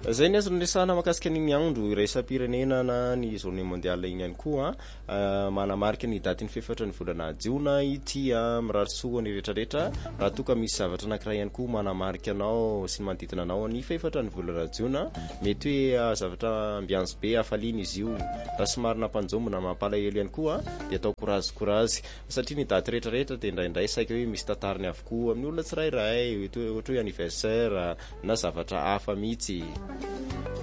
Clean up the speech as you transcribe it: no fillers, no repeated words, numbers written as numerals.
Zay ny azony resahana makasika ny andro iraisam-pirenena na ny journée mondiale igny ihany koa manamarika ny daty ny fefatra ny volana jiona ity mirarisoa ny rehetrarehetra raha toa ka misy zavatra anankiray ihany koa manamarika anao sy ny manodidina anao ny fefatra ny volana jiona mety hoe zavatra ambiance be hafaliana izy io raha somary nampanjombona mampalahelo ihany koa dia atao courage satria ny daty rehetrarehetra dia indraindray saika hoe misy tantariny avokoa amin'ny olona tsirairay ohatra hoe anniversaire na zavatra hafa mihitsy.